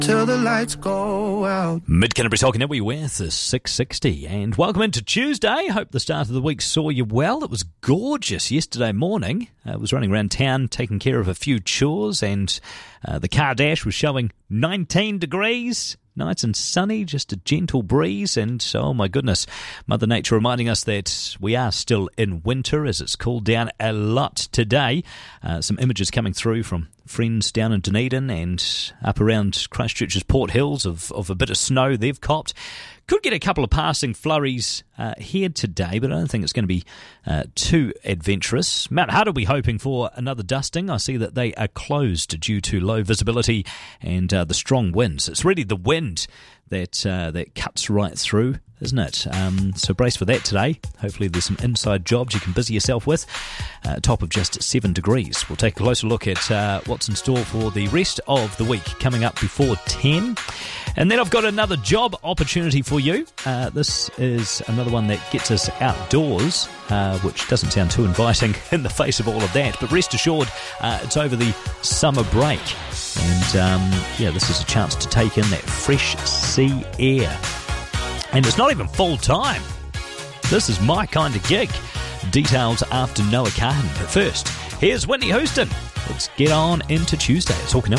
till the lights go out. Mid-Canterbury Talking Network with the 660, and welcome into Tuesday. Hope the start of the week saw you well. It was gorgeous yesterday morning. I was running around town taking care of a few chores, and the car dash was showing 19 degrees. Nice and sunny, just a gentle breeze, and oh my goodness, Mother Nature reminding us that we are still in winter as it's cooled down a lot today. Some images coming through from friends down in Dunedin and up around Christchurch's Port Hills of a bit of snow they've copped. Could get a couple of passing flurries here today, but I don't think it's going to be too adventurous. Mount Hutt will be hoping for another dusting. I see that they are closed due to low visibility and the strong winds. It's really the wind that cuts right through, isn't it? So brace for that today. Hopefully there's some inside jobs you can busy yourself with. Top of just 7 degrees. We'll take a closer look at what's in store for the rest of the week coming up before 10. And then I've got another job opportunity for you. This is another one that gets us outdoors, which doesn't sound too inviting in the face of all of that. But rest assured, it's over the summer break. And this is a chance to take in that fresh sea air. And it's not even full time. This is my kind of gig. Details after Noah Carden. But first, here's Whitney Houston. Let's get on into Tuesday. Talking